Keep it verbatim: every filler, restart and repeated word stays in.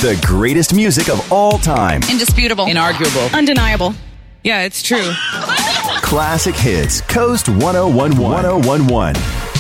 The greatest music of all time. Indisputable. Inarguable. Undeniable. Yeah, it's true. Classic hits. Coast one oh one one. one oh one one.